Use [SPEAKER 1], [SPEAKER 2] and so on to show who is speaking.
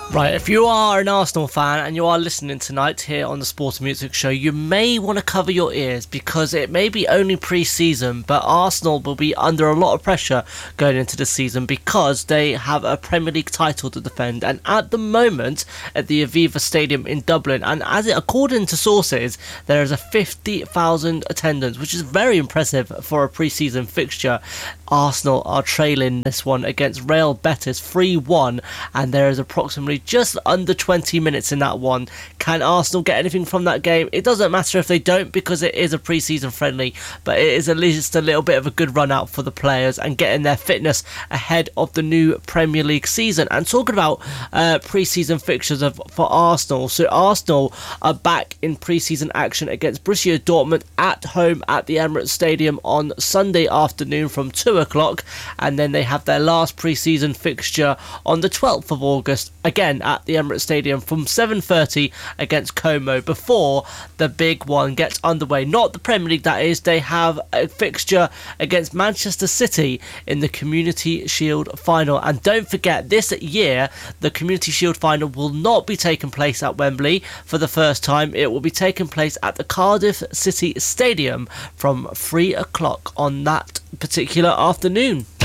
[SPEAKER 1] Right, if you are an Arsenal fan and you are listening tonight here on the Sport and Music Show, you may want to cover your ears because it may be only pre-season, but Arsenal will be under a lot of pressure going into the season because they have a Premier League title to defend, and at the moment at the Aviva Stadium in Dublin, and according to sources, there is a 50,000 attendance, which is very impressive for a pre-season fixture. Arsenal are trailing this one against Real Betis 3-1, and there is approximately just under 20 minutes in that one. Can Arsenal get anything from that game? It doesn't matter if they don't because it is a pre-season friendly, but it is at least a little bit of a good run out for the players and getting their fitness ahead of the new Premier League season. And talking about pre-season fixtures for Arsenal, so Arsenal are back in pre-season action against Borussia Dortmund at home at the Emirates Stadium on Sunday afternoon from 2 o'clock, and then they have their last pre-season fixture on the 12th of August again at the Emirates Stadium from 7:30 against Como before the big one gets underway. Not the Premier League, that is. They have a fixture against Manchester City in the Community Shield final, and don't forget, this year the Community Shield final will not be taking place at Wembley for the first time. It will be taking place at the Cardiff City Stadium from 3 o'clock on that particular afternoon.